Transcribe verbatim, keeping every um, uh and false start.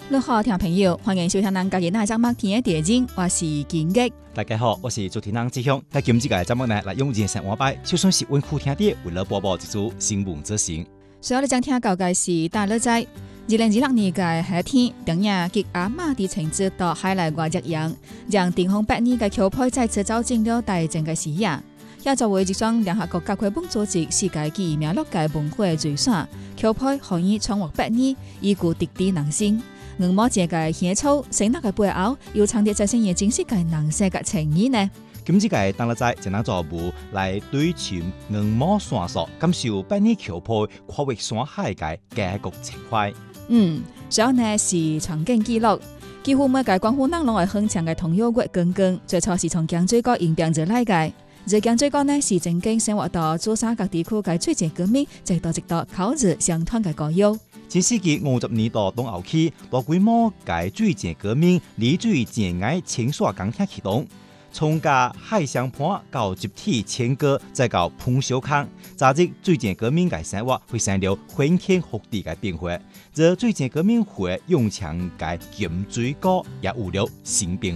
你好，聽眾朋友，歡迎收聽咱家己那節目天嘅電影，我是金吉。 大家好，我是主持人志雄。喺今次嘅節目呢，來用人生活擺，就算是溫酷聽啲，為了播報一組新聞資訊。 所以你將聽到嘅是大樂仔。二零二六年嘅夏天，電影吉阿媽的情節到海內外熱映，讓頂峰百年嘅橋配再次走進了大眾嘅視野。也作為一項聯合國教科文組織世界記憶名錄嘅文化遺產，橋配可以創獲百年，依舊直抵人心。五毛錢嘅香草，成立嘅背後又藏啲真正嘅真實嘅人生嘅情誼呢？ 今次嘅大樂仔就能做部來對尋五毛山索，感受百年橋配跨越山海嘅家國情懷。 嗯，上呢是場景記錄，幾乎每個廣府人攏會哼唱嘅童謠月光光，最初是從江水高演變而來嘅。而江水高呢是曾經生活到珠三角地區嘅水井革命，直到直到口字相傳嘅歌謠。 前世紀五十年代東後期，大規模嘅水井革命，離水井外清掃工程啟動，從加海上盤到集體遷割，再到噴燒坑，早日水井革命嘅生活會生了翻天覆地嘅變化。而水井革命會用槍嘅金水高也有了新變